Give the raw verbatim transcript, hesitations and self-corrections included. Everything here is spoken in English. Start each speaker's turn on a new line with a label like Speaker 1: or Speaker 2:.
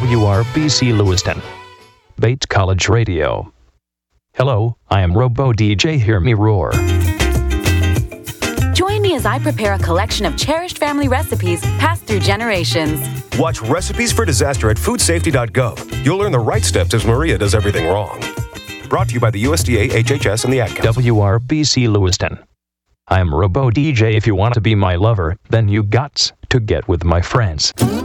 Speaker 1: W R B C Lewiston. Bates College Radio. Hello, I am Robo D J Hear Me Roar.
Speaker 2: Join me as I prepare a collection of cherished family recipes passed through generations.
Speaker 3: Watch Recipes for Disaster at food safety dot gov. You'll learn the right steps as Maria does everything wrong. Brought to you by the U S D A, H H S, and the Ad Council.
Speaker 1: W R B C Lewiston. I am Robo D J. If you want to be my lover, then you gots to get with my friends.